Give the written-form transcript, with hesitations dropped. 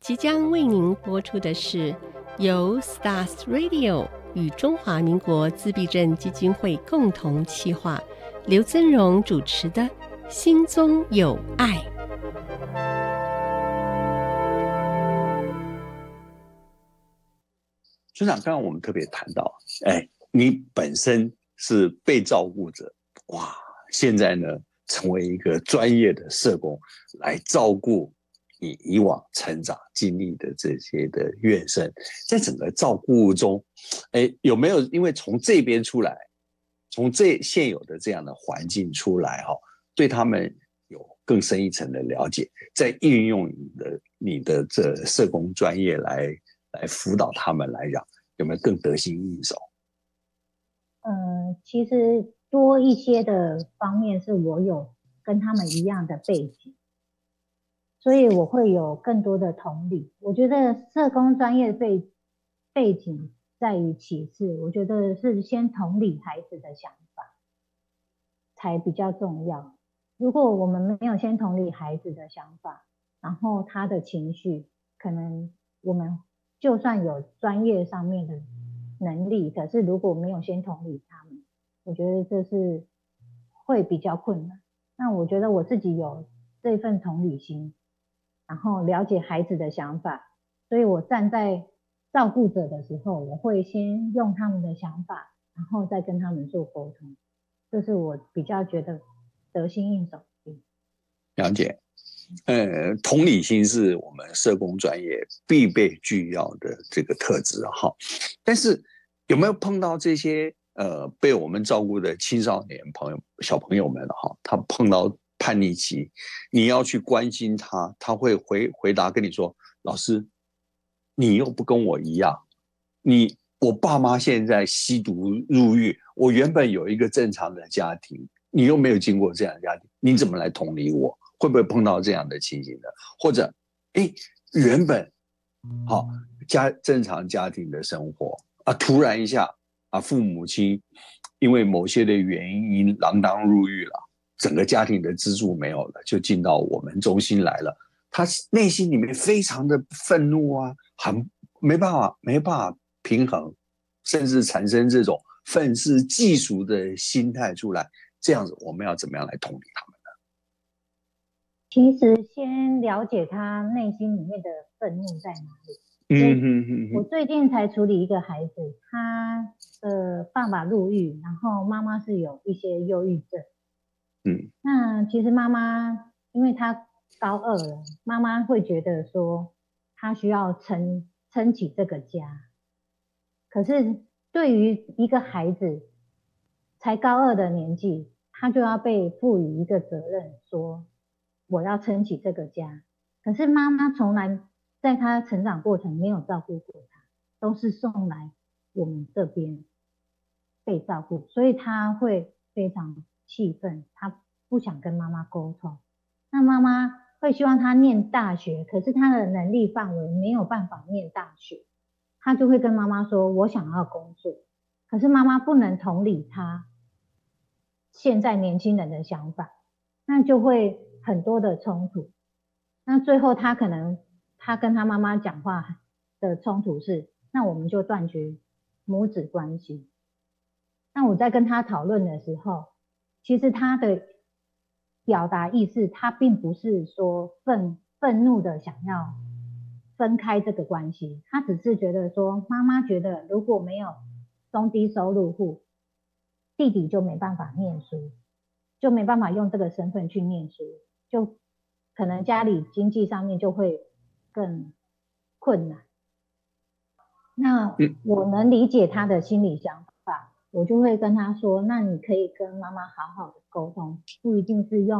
即将为您播出的是由 Stars Radio 与中华民国自闭症基金会共同企划，刘增荣主持的《心中有爱》。 村长，刚刚我们特别谈到，你本身是被照顾者，哇，现在呢成为一个专业的社工来照顾你以往成长经历的这些的院生，在整个照顾中，有没有因为从这边出来，从这现有的这样的环境出来，对他们有更深一层的了解，再运用你的这社工专业来辅导他们来讲，有没有更得心应手？ 其实多一些的方面是我有跟他们一样的背景，所以我会有更多的同理。我觉得社工专业背景在于其次，我觉得是先同理孩子的想法才比较重要。如果我们没有先同理孩子的想法，然后他的情绪，可能我们就算有专业上面的能力，可是如果没有先同理他们，我觉得这是会比较困难。那我觉得我自己有这份同理心，然后了解孩子的想法，所以我站在照顾者的时候，我会先用他们的想法，然后再跟他们做沟通，这是我比较觉得得心应手。 了解。同理心是我们社工专业必备具要的这个特质哈。但是有没有碰到这些被我们照顾的青少年小朋友们哈，他碰到叛逆期，你要去关心他，他会回答跟你说：“老师，你又不跟我一样，我爸妈现在吸毒入狱，我原本有一个正常的家庭，你又没有经过这样的家庭，你怎么来同理我？”会不会碰到这样的情形呢？或者，原本正常家庭的生活啊，突然一下啊，父母亲因为某些的原因锒铛入狱了，整个家庭的支柱没有了，就进到我们中心来了。他内心里面非常的愤怒啊，很没办法平衡，甚至产生这种愤世嫉俗的心态出来。这样子，我们要怎么样来同理他们？ 其实先了解他内心里面的愤怒在哪里。我最近才处理一个孩子，他的爸爸入狱，然后妈妈是有一些忧郁症。那其实妈妈因为他高2了，妈妈会觉得说他需要撑起这个家。可是对于一个孩子才高2的年纪，他就要被赋予一个责任，说我要撑起这个家。可是妈妈从来在他成长过程没有照顾过他，都是送来我们这边被照顾，所以他会非常气愤，他不想跟妈妈沟通。那妈妈会希望他念大学，可是他的能力范围没有办法念大学，他就会跟妈妈说我想要工作。可是妈妈不能同理他现在年轻人的想法，那就会很多的冲突。那最后他跟他妈妈讲话的冲突是，那我们就断绝母子关系。那我在跟他讨论的时候，其实他的表达意思，他并不是说愤怒的想要分开这个关系，他只是觉得说妈妈觉得如果没有中低收入户，弟弟就没办法念书，就没办法用这个身份去念书，就可能家里经济上面就会更困难。那我能理解他的心理想法，我就会跟他说，那你可以跟妈妈好好的沟通，不一定是用